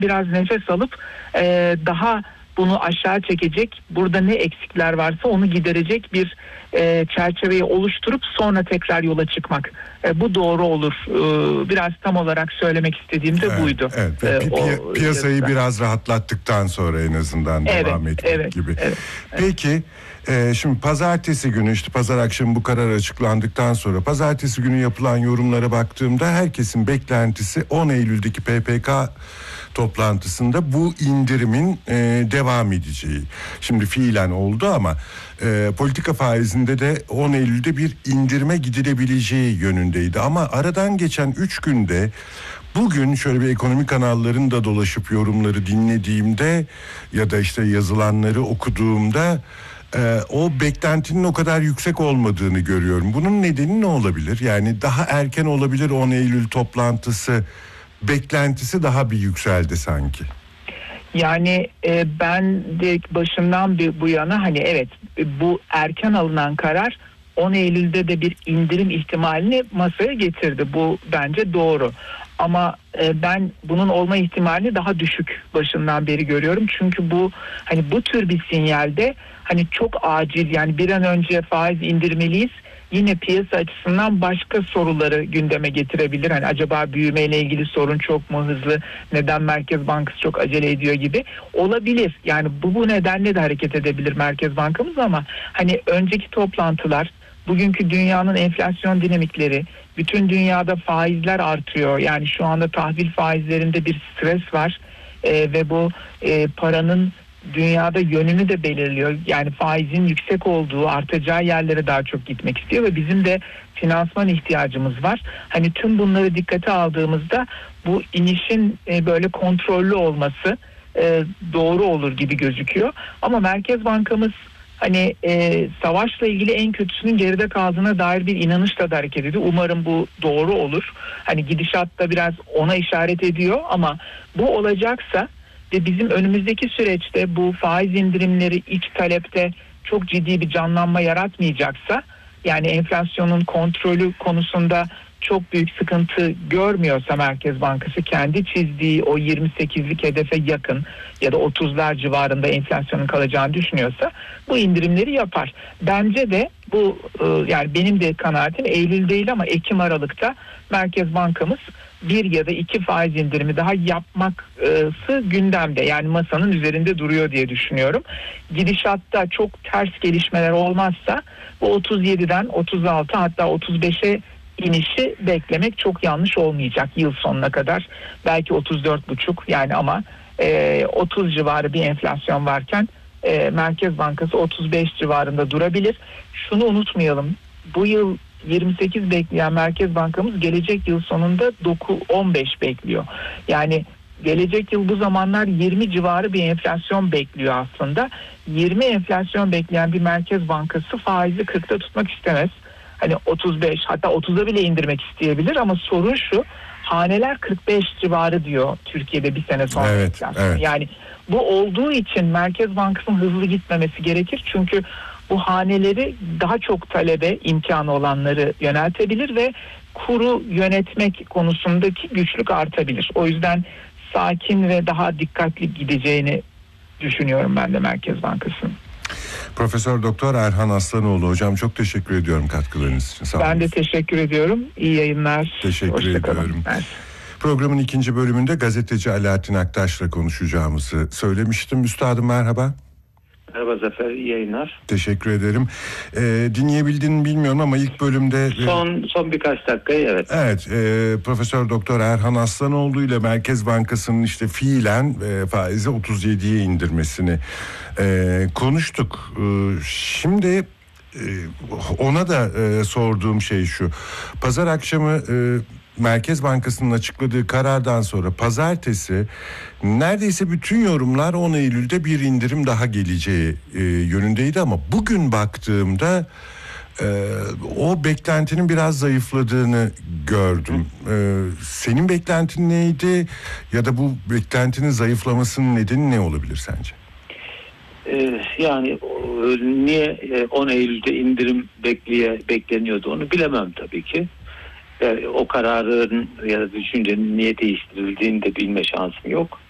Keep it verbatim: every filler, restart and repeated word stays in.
biraz nefes alıp e, daha bunu aşağı çekecek, burada ne eksikler varsa onu giderecek bir e, çerçeveyi oluşturup sonra tekrar yola çıkmak. E, bu doğru olur. E, biraz tam olarak söylemek istediğim de evet, buydu. Evet. E, Pi- o, piyasayı yazıda. biraz rahatlattıktan sonra en azından evet, devam etmek evet, gibi. Evet, Peki e, şimdi pazartesi günü, işte pazar akşamı bu karar açıklandıktan sonra pazartesi günü yapılan yorumlara baktığımda herkesin beklentisi on Eylül'deki P P K toplantısında bu indirimin e, devam edeceği. Şimdi fiilen oldu ama e, politika faizinde de on Eylül'de bir indirime gidilebileceği yönündeydi. Ama aradan geçen üç günde bugün şöyle bir ekonomi kanallarında dolaşıp yorumları dinlediğimde ya da işte yazılanları okuduğumda e, o beklentinin o kadar yüksek olmadığını görüyorum. Bunun nedeni ne olabilir? Yani daha erken olabilir on Eylül toplantısı, beklentisi daha bir yükseldi sanki. Yani e, ben de başından bir, bu yana hani evet bu erken alınan karar on Eylül'de de bir indirim ihtimalini masaya getirdi. Bu bence doğru. Ama e, ben bunun olma ihtimalini daha düşük başından beri görüyorum. Çünkü bu hani bu tür bir sinyalde hani çok acil, yani bir an önce faiz indirmeliyiz. Yine piyasa açısından başka soruları gündeme getirebilir. Hani acaba büyümeyle ilgili sorun çok mu hızlı? Neden Merkez Bankası çok acele ediyor gibi olabilir. Yani bu bu nedenle de hareket edebilir Merkez Bankamız, ama hani önceki toplantılar, bugünkü dünyanın enflasyon dinamikleri, bütün dünyada faizler artıyor. Yani şu anda tahvil faizlerinde bir stres var ee, ve bu e, paranın dünyada yönünü de belirliyor. Yani faizin yüksek olduğu, artacağı yerlere daha çok gitmek istiyor ve bizim de finansman ihtiyacımız var. Hani tüm bunları dikkate aldığımızda bu inişin e, böyle kontrollü olması e, doğru olur gibi gözüküyor. Ama Merkez Bankamız hani e, savaşla ilgili en kötüsünün geride kaldığına dair bir inanışla da hareket ediyor. Umarım bu doğru olur. Hani gidişat da biraz ona işaret ediyor, ama bu olacaksa ve bizim önümüzdeki süreçte bu faiz indirimleri iç talepte çok ciddi bir canlanma yaratmayacaksa, yani enflasyonun kontrolü konusunda çok büyük sıkıntı görmüyorsa Merkez Bankası kendi çizdiği o yirmi sekizlik hedefe yakın ya da otuzlar civarında enflasyonun kalacağını düşünüyorsa bu indirimleri yapar. Bence de bu yani benim de kanaatim Eylül değil ama Ekim Aralık'ta Merkez Bankamız bir ya da iki faiz indirimi daha yapması gündemde, yani masanın üzerinde duruyor diye düşünüyorum. Gidişatta çok ters gelişmeler olmazsa bu otuz yediden otuz altı hatta otuz beşe inişi beklemek çok yanlış olmayacak yıl sonuna kadar. Belki otuz dört buçuk yani, ama e, otuz civarı bir enflasyon varken e, Merkez Bankası otuz beş civarında durabilir. Şunu unutmayalım, bu yıl yirmi sekiz bekleyen Merkez Bankamız gelecek yıl sonunda dokuz on beş bekliyor. Yani gelecek yıl bu zamanlar yirmi civarı bir enflasyon bekliyor aslında. yirmi enflasyon bekleyen bir Merkez Bankası faizi kırkta tutmak istemez. Hani otuz beş hatta otuza bile indirmek isteyebilir, ama sorun şu: haneler kırk beş civarı diyor Türkiye'de bir sene sonra evet, enflasyon. Evet. Yani bu olduğu için Merkez Bankası'nın hızlı gitmemesi gerekir. Çünkü bu haneleri daha çok talebe imkanı olanları yöneltebilir ve kuru yönetmek konusundaki güçlük artabilir. O yüzden sakin ve daha dikkatli gideceğini düşünüyorum ben de Merkez Bankası'nın. Profesör Doktor Erhan Aslanoğlu hocam, çok teşekkür ediyorum katkılarınız için. Sağ olun. Ben de teşekkür ediyorum. İyi yayınlar. Teşekkür Hoşça ediyorum. kalın. Ben... Programın ikinci bölümünde gazeteci Alaaddin Aktaş'la konuşacağımızı söylemiştim. Üstadım merhaba. Merhaba Zafer, iyi yayınlar. Teşekkür ederim. Ee, dinleyebildin mi bilmiyorum ama ilk bölümde... Son son birkaç dakikayı evet. Evet, e, Profesör Doktor Erhan Aslanoğlu ile Merkez Bankası'nın işte fiilen e, faizi otuz yediye indirmesini e, konuştuk. E, şimdi e, ona da e, sorduğum şey şu. Pazar akşamı... E, Merkez Bankası'nın açıkladığı karardan sonra pazartesi neredeyse bütün yorumlar on Eylül'de bir indirim daha geleceği e, yönündeydi, ama bugün baktığımda e, o beklentinin biraz zayıfladığını gördüm. E, senin beklentin neydi ya da bu beklentinin zayıflamasının nedeni ne olabilir sence? Ee, yani niye on Eylül'de indirim bekleye bekleniyordu onu bilemem tabii ki. O kararın ya da düşüncenin niye değiştirildiğini de bilme şansım yok.